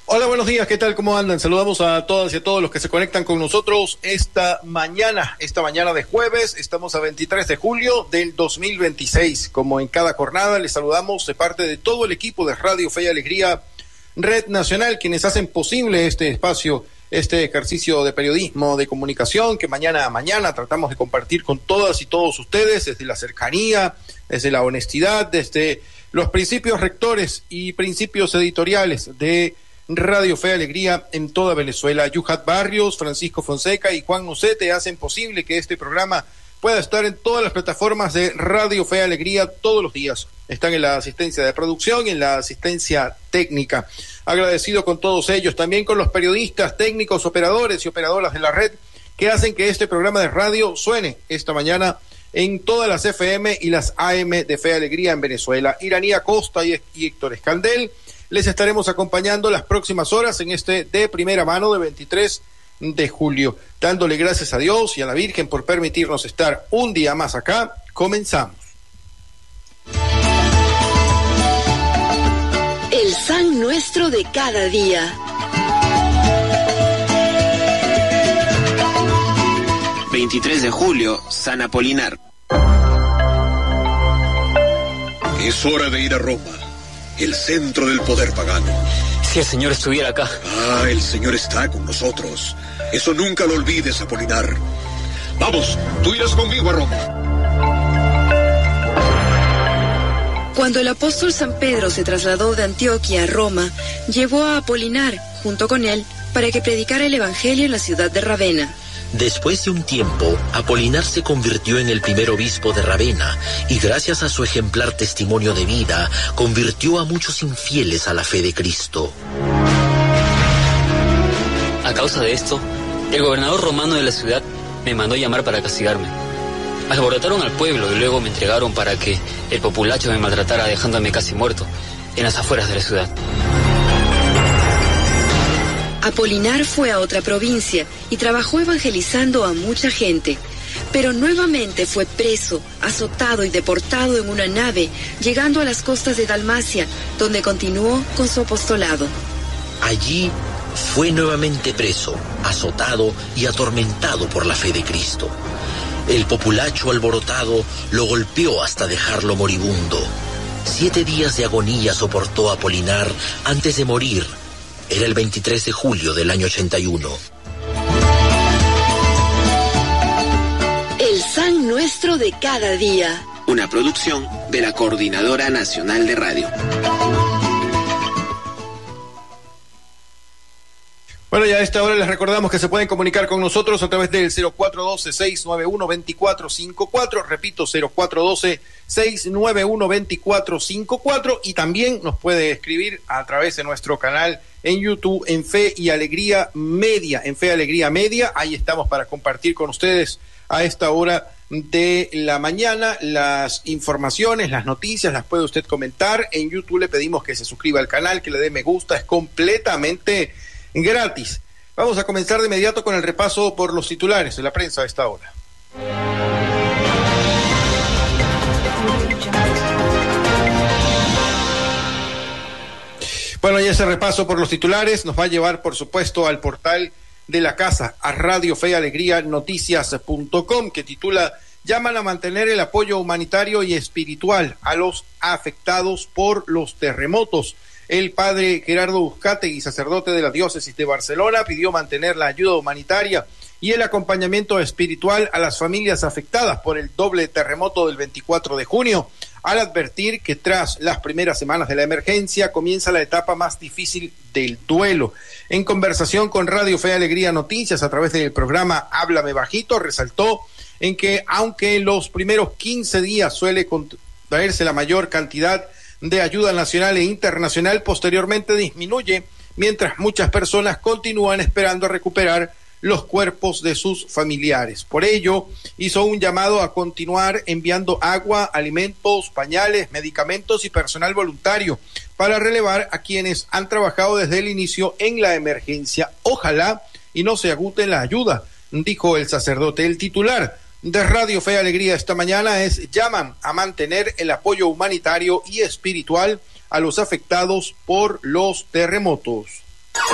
Hola, buenos días, ¿qué tal? ¿Cómo andan? Saludamos a todas y a todos los que se conectan con nosotros esta mañana de jueves. Estamos a 23 de julio del 2026. Como en cada jornada, les saludamos de parte de todo el equipo de Radio Fe y Alegría Red Nacional, quienes hacen posible este espacio, este ejercicio de periodismo, de comunicación, que mañana a mañana tratamos de compartir con todas y todos ustedes, desde la cercanía, desde la honestidad, desde los principios rectores y principios editoriales de Radio Fe y Alegría en toda Venezuela. Yuhat Barrios, Francisco Fonseca y Juan Nocete hacen posible que este programa pueda estar en todas las plataformas de Radio Fe y Alegría todos los días. Están en la asistencia de producción y en la asistencia técnica. Agradecido con todos ellos, también con los periodistas, técnicos, operadores y operadoras de la red que hacen que este programa de radio suene esta mañana en todas las FM y las AM de Fe y Alegría en Venezuela. Iranía Costa y Héctor Escandel les estaremos acompañando las próximas horas en este de primera mano de 23 de julio. Dándole gracias a Dios y a la Virgen por permitirnos estar un día más acá. Comenzamos. El San Nuestro de cada día. ...23 de julio, San Apolinar. Es hora de ir a Roma, el centro del poder pagano. Si el Señor estuviera acá. El Señor está con nosotros. Eso nunca lo olvides, Apolinar. Vamos, tú irás conmigo a Roma. Cuando el apóstol San Pedro se trasladó de Antioquia a Roma, llevó a Apolinar junto con él para que predicara el evangelio en la ciudad de Ravenna. Después de un tiempo, Apolinar se convirtió en el primer obispo de Ravenna y gracias a su ejemplar testimonio de vida, convirtió a muchos infieles a la fe de Cristo. A causa de esto, el gobernador romano de la ciudad me mandó llamar para castigarme. Alborotaron al pueblo y luego me entregaron para que el populacho me maltratara dejándome casi muerto en las afueras de la ciudad. Apolinar fue a otra provincia y trabajó evangelizando a mucha gente, pero nuevamente fue preso, azotado y deportado en una nave, llegando a las costas de Dalmacia, donde continuó con su apostolado. Allí fue nuevamente preso, azotado y atormentado por la fe de Cristo. El populacho alborotado lo golpeó hasta dejarlo moribundo. 7 días de agonía soportó Apolinar antes de morir. Era el 23 de julio del año 81. El San Nuestro de cada día. Una producción de la Coordinadora Nacional de Radio. Bueno, ya a esta hora les recordamos que se pueden comunicar con nosotros a través del 0412-691-2454, repito, 0412-691-2454, y también nos puede escribir a través de nuestro canal en YouTube, en Fe y Alegría Media, ahí estamos para compartir con ustedes a esta hora de la mañana las informaciones, las noticias, las puede usted comentar. En YouTube le pedimos que se suscriba al canal, que le dé me gusta, es completamente gratis. Vamos a comenzar de inmediato con el repaso por los titulares de la prensa a esta hora. Bueno, y ese repaso por los titulares nos va a llevar, por supuesto, al portal de la casa, a Radio Fe y Alegría Noticias.com, que titula: llaman a mantener el apoyo humanitario y espiritual a los afectados por los terremotos. El padre Gerardo Uzcategui, sacerdote de la diócesis de Barcelona, pidió mantener la ayuda humanitaria y el acompañamiento espiritual a las familias afectadas por el doble terremoto del 24 de junio, al advertir que tras las primeras semanas de la emergencia comienza la etapa más difícil del duelo. En conversación con Radio Fe y Alegría Noticias a través del programa Háblame Bajito, resaltó en que aunque los primeros 15 días suele contraerse la mayor cantidad de ayuda nacional e internacional, posteriormente disminuye, mientras muchas personas continúan esperando recuperar los cuerpos de sus familiares. Por ello, hizo un llamado a continuar enviando agua, alimentos, pañales, medicamentos y personal voluntario para relevar a quienes han trabajado desde el inicio en la emergencia. Ojalá y no se agute la ayuda, dijo el sacerdote. El titular de Radio Fe y Alegría esta mañana llaman a mantener el apoyo humanitario y espiritual a los afectados por los terremotos.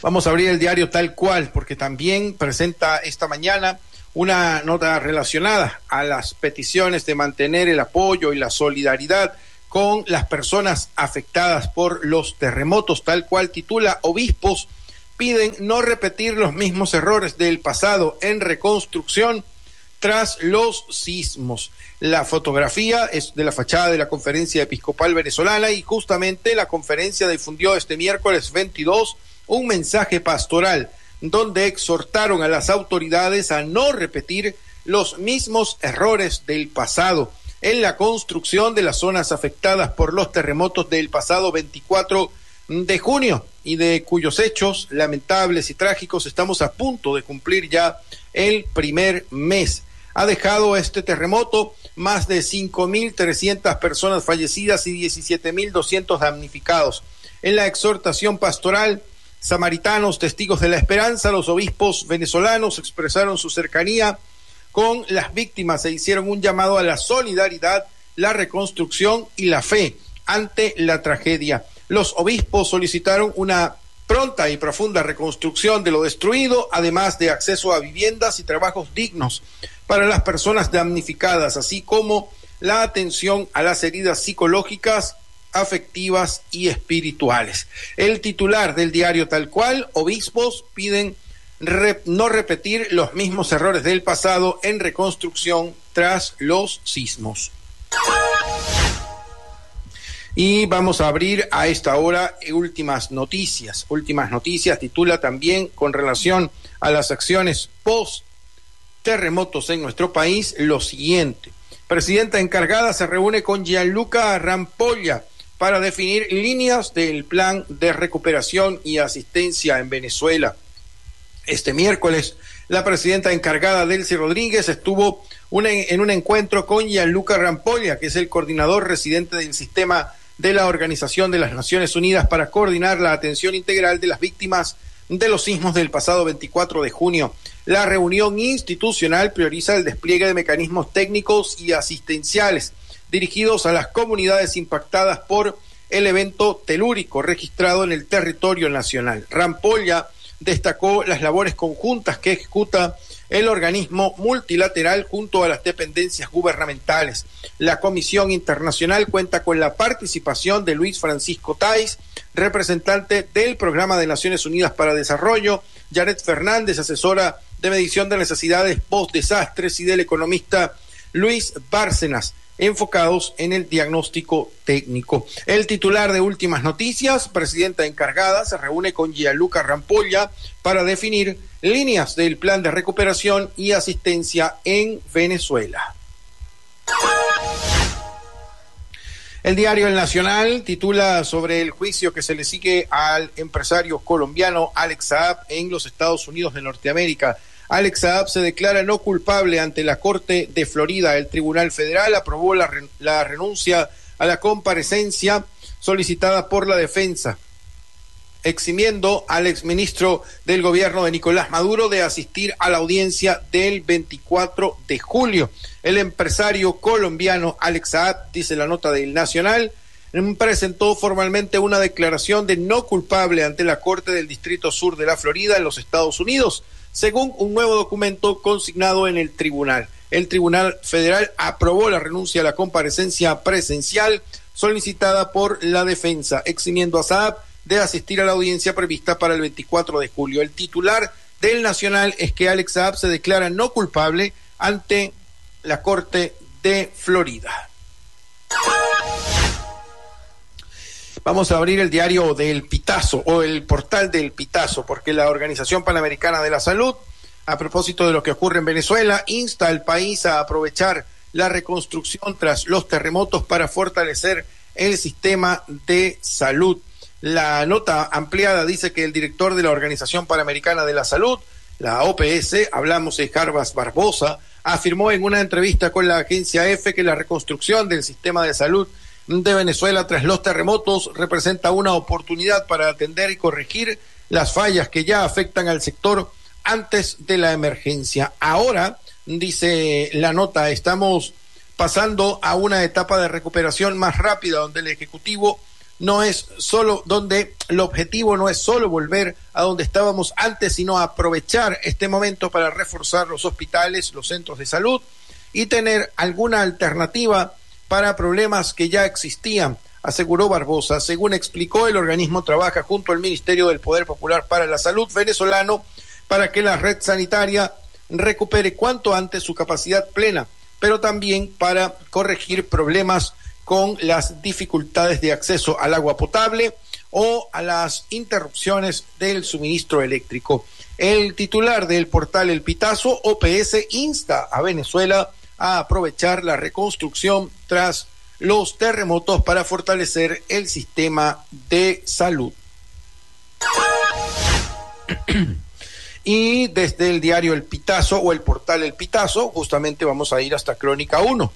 Vamos a abrir el diario Tal Cual, porque también presenta esta mañana una nota relacionada a las peticiones de mantener el apoyo y la solidaridad con las personas afectadas por los terremotos. Tal Cual titula: obispos piden no repetir los mismos errores del pasado en reconstrucción tras los sismos. La fotografía es de la fachada de la Conferencia Episcopal Venezolana, y justamente la conferencia difundió este miércoles 22 un mensaje pastoral donde exhortaron a las autoridades a no repetir los mismos errores del pasado en la construcción de las zonas afectadas por los terremotos del pasado 24 de junio y de cuyos hechos lamentables y trágicos estamos a punto de cumplir ya el primer mes. Ha dejado este terremoto más de 5.300 personas fallecidas y 17.200 damnificados. En la exhortación pastoral, samaritanos, testigos de la esperanza, los obispos venezolanos expresaron su cercanía con las víctimas e hicieron un llamado a la solidaridad, la reconstrucción y la fe ante la tragedia. Los obispos solicitaron una pronta y profunda reconstrucción de lo destruido, además de acceso a viviendas y trabajos dignos para las personas damnificadas, así como la atención a las heridas psicológicas, afectivas y espirituales. El titular del diario Tal Cual: obispos piden no repetir los mismos errores del pasado en reconstrucción tras los sismos. Y vamos a abrir a esta hora últimas noticias. Últimas noticias titula también con relación a las acciones post terremotos en nuestro país lo siguiente: presidenta encargada se reúne con Gianluca Rampolla para definir líneas del plan de recuperación y asistencia en Venezuela. Este miércoles, la presidenta encargada, Delcy Rodríguez, estuvo en un encuentro con Gianluca Rampolla, que es el coordinador residente del sistema de la Organización de las Naciones Unidas, para coordinar la atención integral de las víctimas de los sismos del pasado 24 de junio. La reunión institucional prioriza el despliegue de mecanismos técnicos y asistenciales dirigidos a las comunidades impactadas por el evento telúrico registrado en el territorio nacional. Rampolla destacó las labores conjuntas que ejecuta el organismo multilateral junto a las dependencias gubernamentales. La Comisión Internacional cuenta con la participación de Luis Francisco Tais, representante del Programa de Naciones Unidas para Desarrollo, Janet Fernández, asesora de medición de necesidades post-desastres, y del economista Luis Bárcenas, enfocados en el diagnóstico técnico. El titular de Últimas Noticias, presidenta encargada, se reúne con Gianluca Rampolla para definir líneas del plan de recuperación y asistencia en Venezuela. El diario El Nacional titula sobre el juicio que se le sigue al empresario colombiano Alex Saab en los Estados Unidos de Norteamérica. Alex Saab se declara no culpable ante la Corte de Florida. El Tribunal Federal aprobó la renuncia a la comparecencia solicitada por la defensa, eximiendo al exministro del gobierno de Nicolás Maduro de asistir a la audiencia del 24 de julio. El empresario colombiano Alex Saab, dice la nota del Nacional, presentó formalmente una declaración de no culpable ante la Corte del Distrito Sur de la Florida en los Estados Unidos, según un nuevo documento consignado en el tribunal. El Tribunal Federal aprobó la renuncia a la comparecencia presencial solicitada por la defensa, eximiendo a Saab de asistir a la audiencia prevista para el 24 de julio. El titular del Nacional es que Alex Saab se declara no culpable ante la Corte de Florida. Vamos a abrir el diario del Pitazo, o el portal del Pitazo, porque la Organización Panamericana de la Salud, a propósito de lo que ocurre en Venezuela, insta al país a aprovechar la reconstrucción tras los terremotos para fortalecer el sistema de salud. La nota ampliada dice que el director de la Organización Panamericana de la Salud, la OPS, hablamos de Jarbas Barbosa, afirmó en una entrevista con la agencia EFE que la reconstrucción del sistema de salud de Venezuela tras los terremotos representa una oportunidad para atender y corregir las fallas que ya afectan al sector antes de la emergencia. Ahora, dice la nota, estamos pasando a una etapa de recuperación más rápida, donde el Ejecutivo no es solo donde el objetivo no es solo volver a donde estábamos antes, sino aprovechar este momento para reforzar los hospitales, los centros de salud y tener alguna alternativa para problemas que ya existían, aseguró Barbosa. Según explicó, el organismo trabaja junto al Ministerio del Poder Popular para la Salud venezolano para que la red sanitaria recupere cuanto antes su capacidad plena, pero también para corregir problemas con las dificultades de acceso al agua potable o a las interrupciones del suministro eléctrico. El titular del portal El Pitazo, OPS, insta a Venezuela a aprovechar la reconstrucción tras los terremotos para fortalecer el sistema de salud. Y desde el diario El Pitazo o el portal El Pitazo, justamente vamos a ir hasta Crónica 1.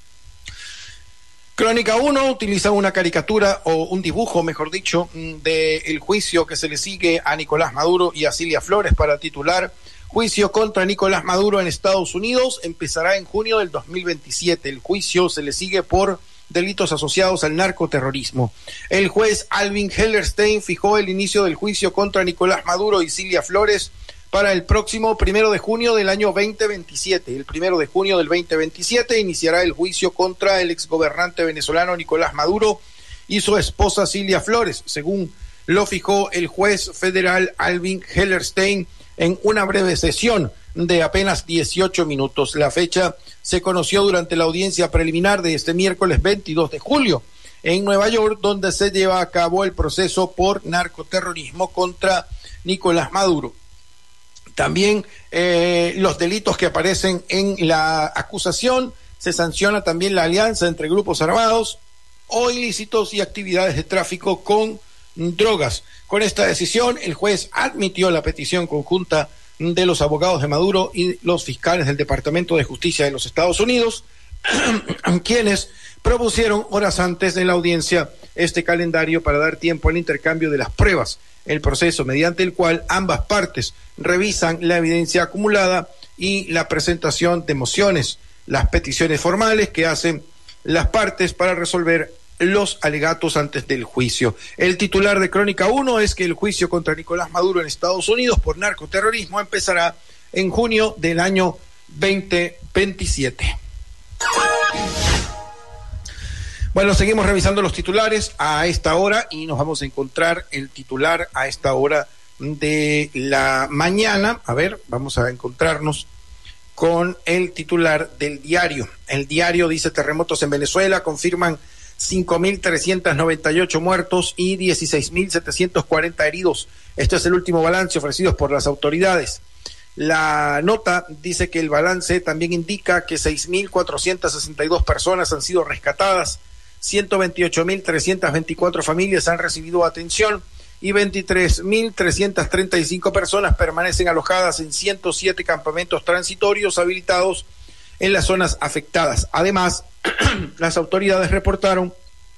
Crónica 1 utiliza una caricatura o un dibujo, mejor dicho, del juicio que se le sigue a Nicolás Maduro y a Cilia Flores para titular: Juicio contra Nicolás Maduro en Estados Unidos empezará en junio del 2027. El juicio se le sigue por delitos asociados al narcoterrorismo. El juez Alvin Hellerstein fijó el inicio del juicio contra Nicolás Maduro y Cilia Flores para el próximo 1 de junio del año 2027. El 1 de junio del 2027 iniciará el juicio contra el exgobernante venezolano Nicolás Maduro y su esposa Cilia Flores, según lo fijó el juez federal Alvin Hellerstein en una breve sesión de apenas 18 minutos. La fecha se conoció durante la audiencia preliminar de este miércoles 22 de julio en Nueva York, donde se lleva a cabo el proceso por narcoterrorismo contra Nicolás Maduro. También los delitos que aparecen en la acusación, se sanciona también la alianza entre grupos armados o ilícitos y actividades de tráfico con drogas. Con esta decisión, el juez admitió la petición conjunta de los abogados de Maduro y los fiscales del Departamento de Justicia de los Estados Unidos, quienes propusieron horas antes de la audiencia este calendario para dar tiempo al intercambio de las pruebas, el proceso mediante el cual ambas partes revisan la evidencia acumulada y la presentación de mociones, las peticiones formales que hacen las partes para resolver los alegatos antes del juicio. El titular de Crónica 1 es que el juicio contra Nicolás Maduro en Estados Unidos por narcoterrorismo empezará en junio del año 2027. Bueno, seguimos revisando los titulares a esta hora y nos vamos a encontrar el titular a esta hora de la mañana. A ver, vamos a encontrarnos con el titular del diario. El diario dice: terremotos en Venezuela confirman 5.398 muertos y 16.740 heridos. Este es el último balance ofrecido por las autoridades. La nota dice que el balance también indica que 6.462 personas han sido rescatadas, 128.324 familias han recibido atención y 23.335 personas permanecen alojadas en 107 campamentos transitorios habilitados en las zonas afectadas. Además, las autoridades reportaron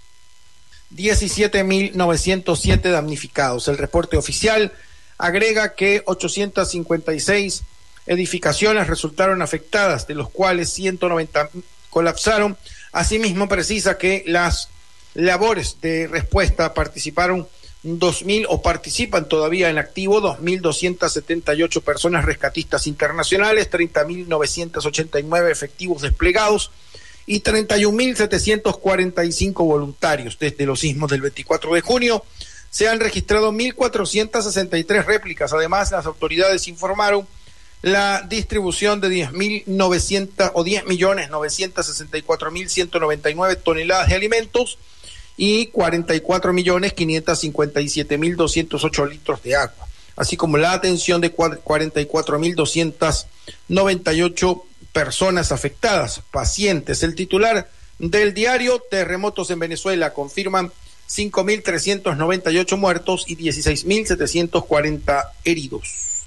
17.907 damnificados. El reporte oficial agrega que 856 edificaciones resultaron afectadas, de los cuales 190 colapsaron. Asimismo, precisa que las labores de respuesta participan todavía en activo 2.278 personas rescatistas internacionales, 30.989 efectivos desplegados y 31.745 voluntarios. Desde los sismos del 24 de junio se han registrado 1.463 réplicas. Además, las autoridades informaron la distribución de 10.964.199 toneladas de alimentos y 44.557.208 litros de agua, así como la atención de 44.298 personas afectadas, pacientes. El titular del diario: terremotos en Venezuela confirman 5.398 muertos y 16.740 heridos.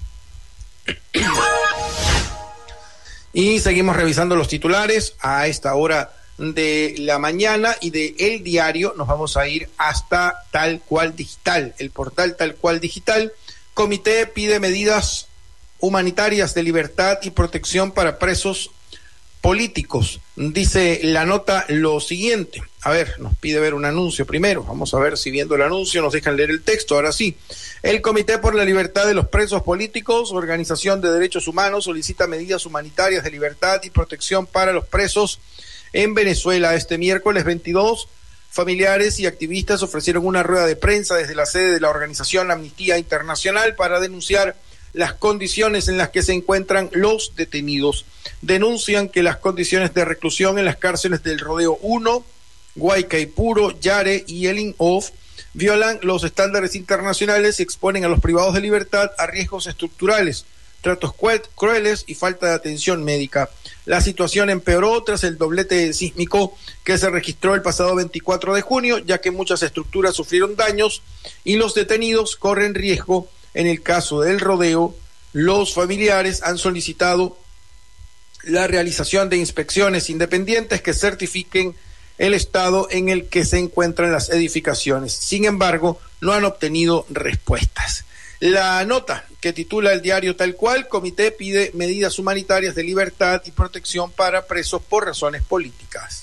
Y seguimos revisando los titulares a esta hora de la mañana, y de El Diario nos vamos a ir hasta Tal Cual Digital. El portal Tal Cual Digital: comité pide medidas humanitarias de libertad y protección para presos políticos. Dice la nota lo siguiente. A ver, nos pide ver un anuncio primero. Vamos a ver si viendo el anuncio nos dejan leer el texto. Ahora sí. El Comité por la Libertad de los Presos Políticos, Organización de Derechos Humanos, solicita medidas humanitarias de libertad y protección para los presos en Venezuela. Este miércoles 22, familiares y activistas ofrecieron una rueda de prensa desde la sede de la organización Amnistía Internacional para denunciar las condiciones en las que se encuentran los detenidos. Denuncian que las condiciones de reclusión en las cárceles del Rodeo 1, Guaycaipuro, Yare y Elin-Of violan los estándares internacionales y exponen a los privados de libertad a riesgos estructurales, tratos crueles y falta de atención médica. La situación empeoró tras el doblete sísmico que se registró el pasado 24 de junio, ya que muchas estructuras sufrieron daños y los detenidos corren riesgo. En el caso del Rodeo, los familiares han solicitado la realización de inspecciones independientes que certifiquen el estado en el que se encuentran las edificaciones. Sin embargo, no han obtenido respuestas. La nota que titula el diario tal cual: Comité pide medidas humanitarias de libertad y protección para presos por razones políticas.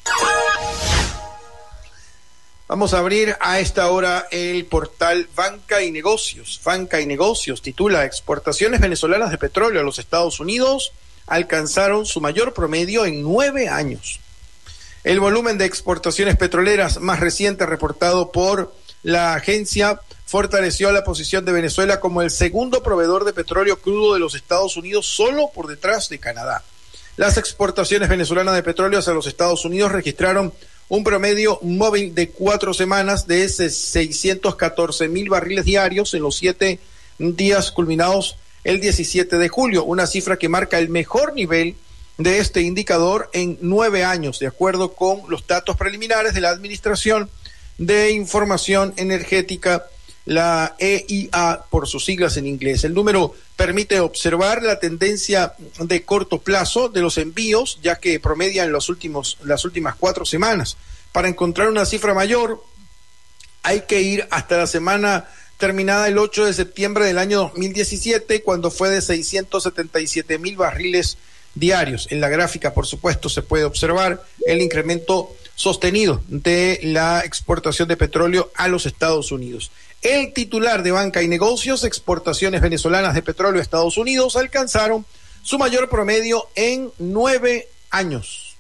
Vamos a abrir a esta hora el portal Banca y Negocios. Banca y Negocios titula: exportaciones venezolanas de petróleo a los Estados Unidos alcanzaron su mayor promedio en 9 años. El volumen de exportaciones petroleras más reciente reportado por la agencia fortaleció la posición de Venezuela como el segundo proveedor de petróleo crudo de los Estados Unidos, solo por detrás de Canadá. Las exportaciones venezolanas de petróleo hacia los Estados Unidos registraron un promedio móvil de 4 semanas de 614,000 barriles diarios en los 7 días culminados el 17 de julio, una cifra que marca el mejor nivel de este indicador en 9 años, de acuerdo con los datos preliminares de la Administración de Información Energética, la EIA por sus siglas en inglés. El número permite observar la tendencia de corto plazo de los envíos, ya que promedian las últimas 4 semanas. Para encontrar una cifra mayor, hay que ir hasta la semana terminada el 8 de septiembre del año 2017, cuando fue de 677,000 barriles diarios. En la gráfica, por supuesto, se puede observar el incremento sostenido de la exportación de petróleo a los Estados Unidos. El titular de Banca y Negocios: exportaciones venezolanas de petróleo a Estados Unidos alcanzaron su mayor promedio en 9 años.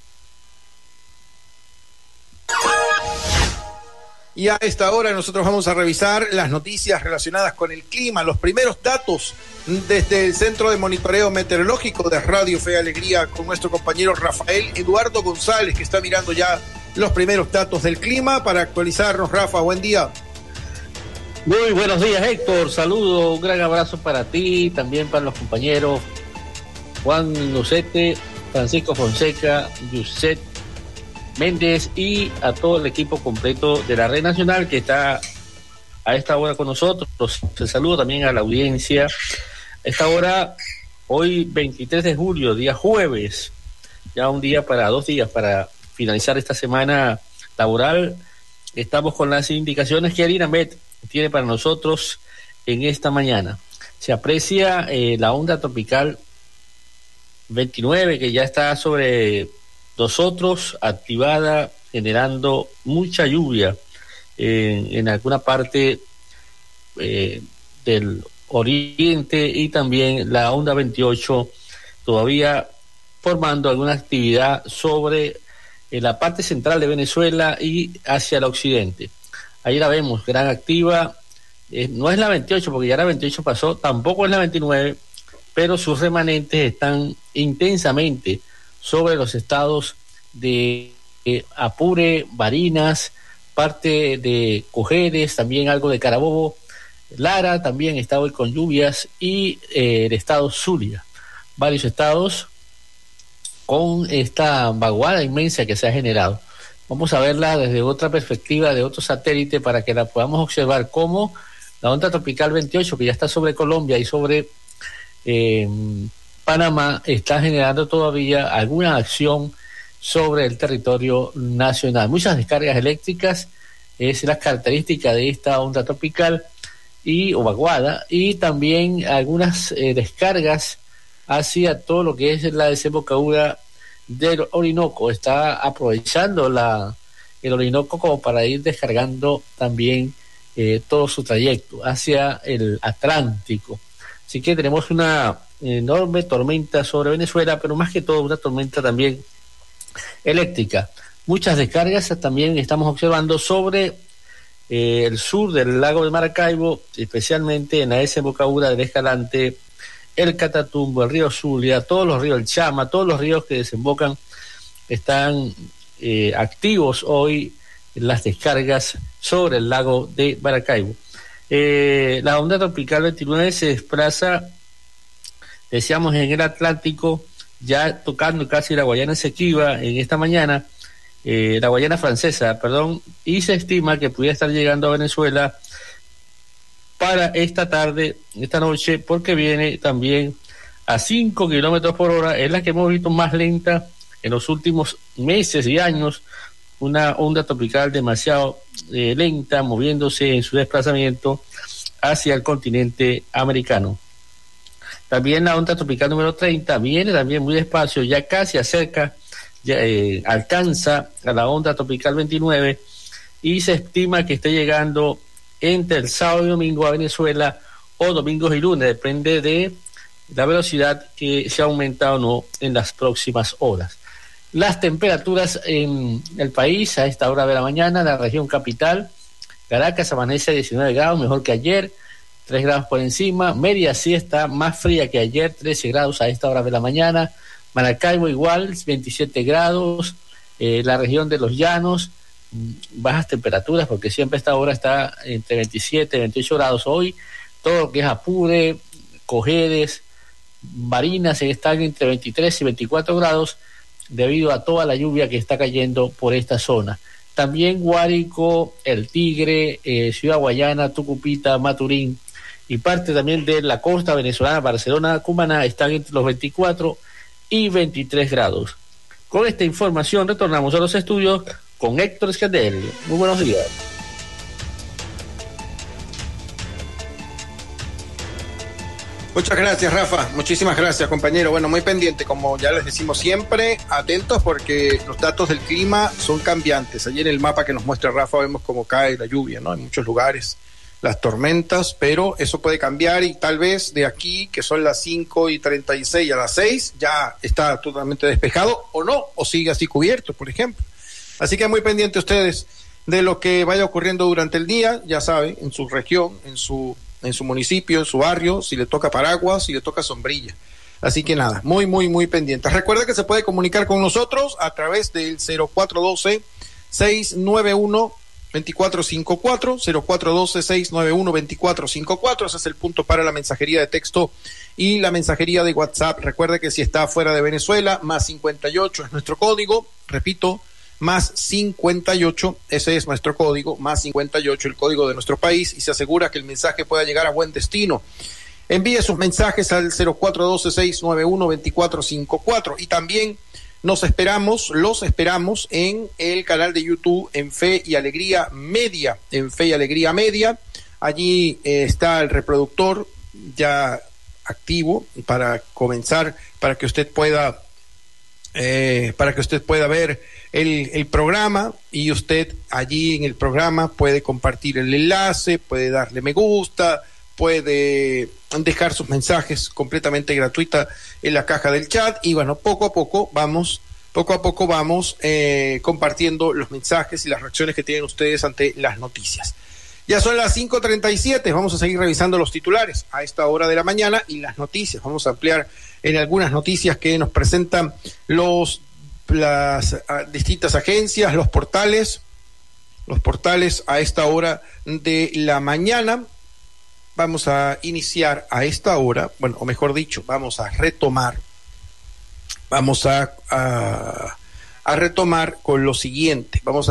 Y a esta hora nosotros vamos a revisar las noticias relacionadas con el clima, los primeros datos desde el Centro de Monitoreo Meteorológico de Radio Fe y Alegría, con nuestro compañero Rafael Eduardo González, que está mirando ya los primeros datos del clima para actualizarnos. Rafa, buen día. Muy buenos días, Héctor. Saludo, un gran abrazo para ti, también para los compañeros Juan Lucete, Francisco Fonseca, Yuset Méndez y a todo el equipo completo de la Red Nacional que está a esta hora con nosotros. Se saludo también a la audiencia. A esta hora, hoy 23 de julio, día jueves, ya 2 días para finalizar esta semana laboral. Estamos con las indicaciones que Arinamet tiene para nosotros en esta mañana. Se aprecia la onda tropical 29 que ya está sobre nosotros, activada, generando mucha lluvia en alguna parte del oriente, y también la onda 28 todavía formando alguna actividad sobre la parte central de Venezuela y hacia el occidente. Ahí la vemos, gran activa. No es la 28 porque ya la 28 pasó, tampoco es la 29, pero sus remanentes están intensamente sobre los estados de Apure, Barinas, parte de Cojedes, también algo de Carabobo. Lara también está hoy con lluvias, y el estado Zulia. Varios estados con esta vaguada inmensa que se ha generado. Vamos a verla desde otra perspectiva, de otro satélite, para que la podamos observar, como la onda tropical 28, que ya está sobre Colombia y sobre Panamá, está generando todavía alguna acción sobre el territorio nacional. Muchas descargas eléctricas es la característica de esta onda tropical o vaguada, y también algunas descargas hacia todo lo que es la desembocadura del Orinoco. Está aprovechando el Orinoco como para ir descargando también todo su trayecto hacia el Atlántico. Así que tenemos una enorme tormenta sobre Venezuela, pero más que todo una tormenta también eléctrica. Muchas descargas también estamos observando sobre el sur del lago de Maracaibo, especialmente en la desembocadura del Escalante, el Catatumbo, el río Zulia, todos los ríos, el Chama, todos los ríos que desembocan están activos hoy en las descargas sobre el lago de Maracaibo. La onda tropical 29 se desplaza, decíamos, en el Atlántico, ya tocando casi la Guayana Esequiba en esta mañana, la Guayana Francesa, perdón, y se estima que pudiera estar llegando a Venezuela para esta tarde, esta noche, porque viene también a 5 kilómetros por hora, es la que hemos visto más lenta en los últimos meses y años, una onda tropical demasiado lenta, moviéndose en su desplazamiento hacia el continente americano. También la onda tropical número 30 viene también muy despacio, ya casi acerca, ya, alcanza a la onda tropical 29 y se estima que esté llegando entre el sábado y domingo a Venezuela, o domingos y lunes, depende de la velocidad que se aumenta o no en las próximas horas. Las temperaturas en el país a esta hora de la mañana, en la región capital, Caracas amanece a 19 grados, mejor que ayer, 3 grados por encima. Mérida sí está más fría que ayer, 13 grados a esta hora de la mañana. Maracaibo igual, 27 grados. La región de los Llanos, bajas temperaturas, porque siempre a esta hora está entre 27 y 28 grados. Hoy todo lo que es Apure, Cojedes, Barinas están entre 23 y 24 grados debido a toda la lluvia que está cayendo por esta zona. También Guárico, El Tigre, Ciudad Guayana, Tucupita, Maturín y parte también de la costa venezolana, Barcelona, Cumaná, están entre los 24 y 23 grados. Con esta información retornamos a los estudios con Héctor Escandel. Muy buenos días. Muchas gracias, Rafa. Muchísimas gracias, compañero. Bueno, muy pendiente, como ya les decimos siempre, atentos porque los datos del clima son cambiantes. Ayer en el mapa que nos muestra Rafa vemos cómo cae la lluvia, ¿no? En muchos lugares, las tormentas, pero eso puede cambiar y tal vez de aquí, que son las 5:36 a las 6, ya está totalmente despejado o no, o sigue así cubierto, por ejemplo. Así que muy pendientes ustedes de lo que vaya ocurriendo durante el día, ya saben, en su región, en su municipio, en su barrio, si le toca paraguas, si le toca sombrilla. Así que nada, muy, muy, muy pendientes. Recuerda que se puede comunicar con nosotros a través del 0412-691-2454, 0412-691-2454, ese es el punto para la mensajería de texto y la mensajería de WhatsApp. Recuerda que si está fuera de Venezuela, más 58 es nuestro código, repito, más 58, ese es nuestro código, más 58, el código de nuestro país, y se asegura que el mensaje pueda llegar a buen destino. Envíe sus mensajes al 0412-691-2454 y también los esperamos en el canal de YouTube en Fe y Alegría Media, allí está el reproductor ya activo para comenzar, para que usted pueda ver el programa, y usted allí en el programa puede compartir el enlace, puede darle me gusta, puede dejar sus mensajes completamente gratuita en la caja del chat, y bueno, poco a poco vamos compartiendo los mensajes y las reacciones que tienen ustedes ante las noticias. Ya son las 5:37, vamos a seguir revisando los titulares a esta hora de la mañana y las noticias. Vamos a ampliar en algunas noticias que nos presentan las distintas agencias, los portales a esta hora de la mañana. Vamos a iniciar a esta hora, bueno, o mejor dicho, vamos a retomar con lo siguiente. Vamos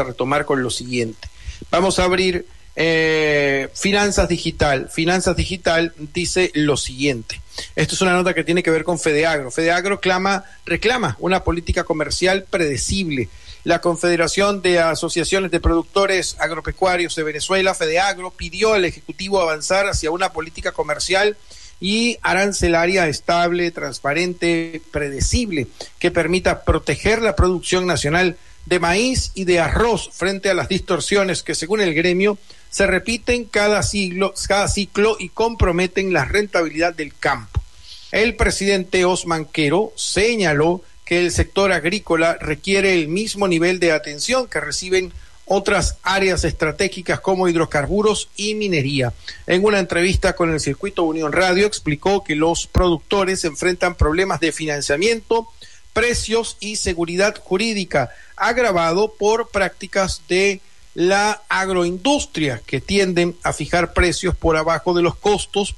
a abrir Finanzas Digital dice lo siguiente. Esto es una nota que tiene que ver con Fedeagro. Fedeagro reclama una política comercial predecible. La Confederación de Asociaciones de Productores Agropecuarios de Venezuela, Fedeagro, pidió al Ejecutivo avanzar hacia una política comercial y arancelaria estable, transparente, predecible, que permita proteger la producción nacional de maíz y de arroz frente a las distorsiones que, según el gremio, se repiten cada ciclo y comprometen la rentabilidad del campo. El presidente Osman Quero señaló que el sector agrícola requiere el mismo nivel de atención que reciben otras áreas estratégicas como hidrocarburos y minería. En una entrevista con el Circuito Unión Radio explicó que los productores enfrentan problemas de financiamiento, precios y seguridad jurídica, agravado por prácticas de la agroindustria que tienden a fijar precios por debajo de los costos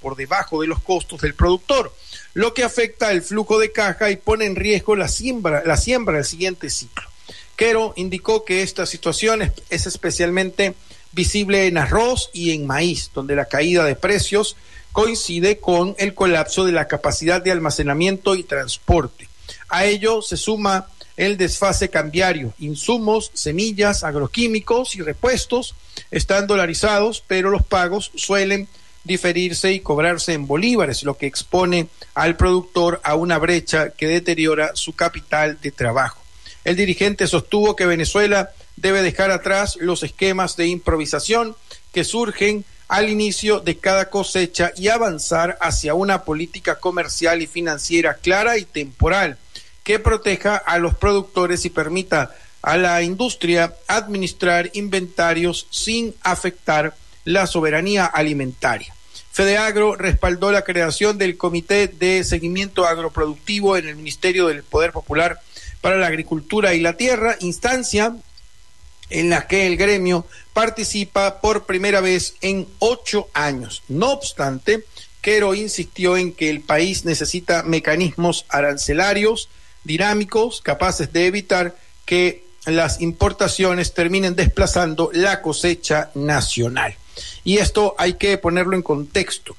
del productor, lo que afecta el flujo de caja y pone en riesgo la siembra del siguiente ciclo. Quero indicó que esta situación es especialmente visible en arroz y en maíz, donde la caída de precios coincide con el colapso de la capacidad de almacenamiento y transporte. A ello se suma el desfase cambiario. Insumos, semillas, agroquímicos y repuestos están dolarizados, pero los pagos suelen diferirse y cobrarse en bolívares, lo que expone al productor a una brecha que deteriora su capital de trabajo. El dirigente sostuvo que Venezuela debe dejar atrás los esquemas de improvisación que surgen al inicio de cada cosecha y avanzar hacia una política comercial y financiera clara y temporal que proteja a los productores y permita a la industria administrar inventarios sin afectar la soberanía alimentaria. FEDEAGRO respaldó la creación del Comité de Seguimiento Agroproductivo en el Ministerio del Poder Popular para la Agricultura y la Tierra, instancia en la que el gremio participa por primera vez en 8 años. No obstante, Quero insistió en que el país necesita mecanismos arancelarios dinámicos capaces de evitar que las importaciones terminen desplazando la cosecha nacional. Y esto hay que ponerlo en contexto,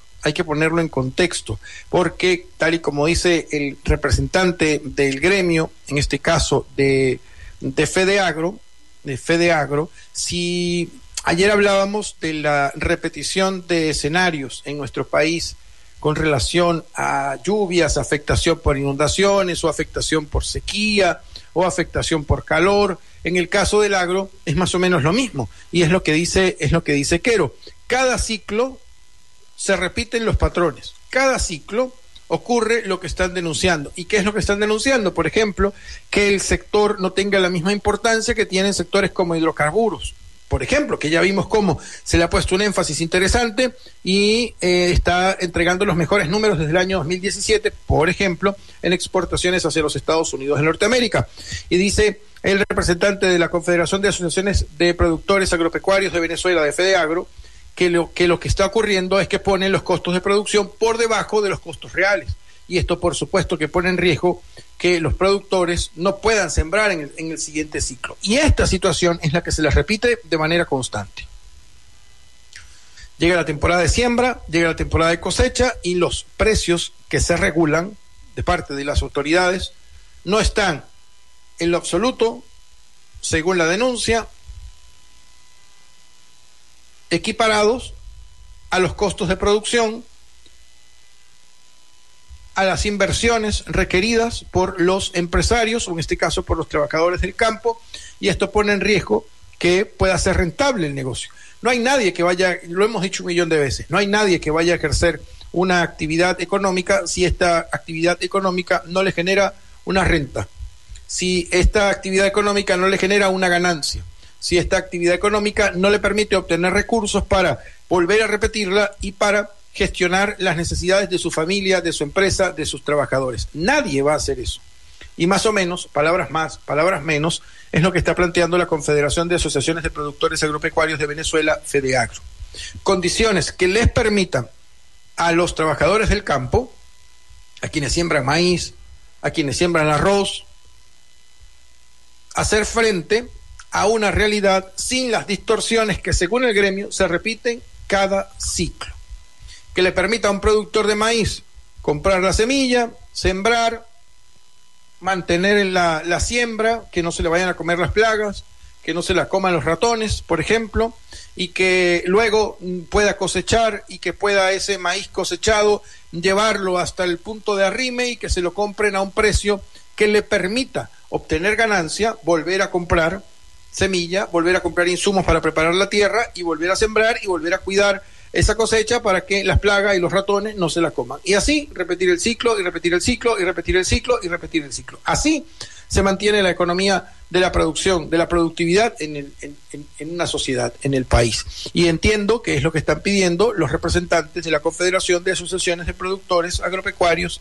porque tal y como dice el representante del gremio, en este caso de FEDEAGRO, si ayer hablábamos de la repetición de escenarios en nuestro país con relación a lluvias, afectación por inundaciones o afectación por sequía o afectación por calor, en el caso del agro es más o menos lo mismo, y es lo que dice Quero. Cada ciclo se repiten los patrones, cada ciclo ocurre lo que están denunciando. ¿Y qué es lo que están denunciando? Por ejemplo, que el sector no tenga la misma importancia que tienen sectores como hidrocarburos, por ejemplo, que ya vimos cómo se le ha puesto un énfasis interesante y está entregando los mejores números desde el año 2017, por ejemplo, en exportaciones hacia los Estados Unidos de Norteamérica. Y dice el representante de la Confederación de Asociaciones de Productores Agropecuarios de Venezuela, de FEDEAGRO, que lo que está ocurriendo es que ponen los costos de producción por debajo de los costos reales. Y esto, por supuesto, que pone en riesgo que los productores no puedan sembrar en el siguiente ciclo. Y esta situación es la que se les repite de manera constante. Llega la temporada de siembra, llega la temporada de cosecha y los precios que se regulan de parte de las autoridades no están en lo absoluto, según la denuncia, equiparados a los costos de producción, a las inversiones requeridas por los empresarios, o en este caso por los trabajadores del campo, y esto pone en riesgo que pueda ser rentable el negocio. No hay nadie que vaya, lo hemos dicho 1.000.000 de veces, no hay nadie que vaya a ejercer una actividad económica si esta actividad económica no le genera una renta, si esta actividad económica no le genera una ganancia, si esta actividad económica no le permite obtener recursos para volver a repetirla y para gestionar las necesidades de su familia, de su empresa, de sus trabajadores. Nadie va a hacer eso. Y más o menos, palabras más, palabras menos, es lo que está planteando la Confederación de Asociaciones de Productores Agropecuarios de Venezuela, FEDEAGRO. Condiciones que les permitan a los trabajadores del campo, a quienes siembran maíz, a quienes siembran arroz, hacer frente a una realidad sin las distorsiones que, según el gremio, se repiten cada ciclo. Que le permita a un productor de maíz comprar la semilla, sembrar, mantener la siembra, que no se le vayan a comer las plagas, que no se la coman los ratones, por ejemplo, y que luego pueda cosechar y que pueda ese maíz cosechado llevarlo hasta el punto de arrime y que se lo compren a un precio que le permita obtener ganancia, volver a comprar semilla, volver a comprar insumos para preparar la tierra y volver a sembrar y volver a cuidar esa cosecha para que las plagas y los ratones no se la coman. Y así repetir el ciclo y repetir el ciclo y repetir el ciclo y repetir el ciclo. Así se mantiene la economía de la producción, de la productividad en una sociedad, en el país. Y entiendo que es lo que están pidiendo los representantes de la Confederación de Asociaciones de Productores Agropecuarios